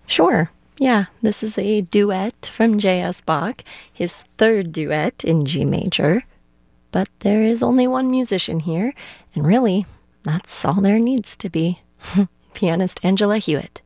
Sure. Yeah, this is a duet from J.S. Bach, his third duet in G major. But there is only one musician here, and really, that's all there needs to be. Pianist Angela Hewitt.